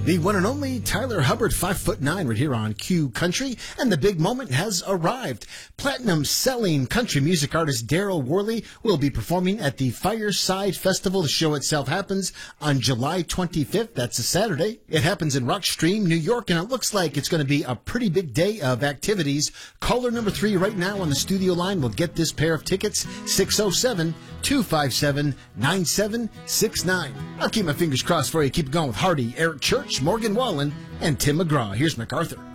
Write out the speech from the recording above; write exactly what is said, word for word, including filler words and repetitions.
The one and only Tyler Hubbard, five foot nine, right here on Q Country, and the big moment has arrived. Platinum-selling country music artist Daryl Worley will be performing at the Fireside Festival. The show itself happens on July twenty-fifth. That's a Saturday. It happens in Rockstream, New York, and it looks like it's going to be a pretty big day of activities. Caller number three right now on the studio line will get this pair of tickets, six oh seven, two five seven, nine seven six nine. I'll keep my fingers crossed for you. Keep going with Hardy, Eric Church, Morgan Wallen, and Tim McGraw. Here's MacArthur.